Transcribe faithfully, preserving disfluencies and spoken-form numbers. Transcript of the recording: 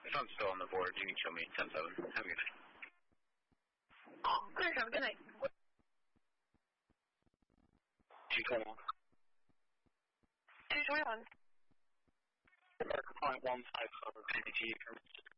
If I'm still on the board, you can show me ten seven. Have a good night. Oh, good, have a good night. two twenty-one. two twenty-one. American Point one five seven, P T from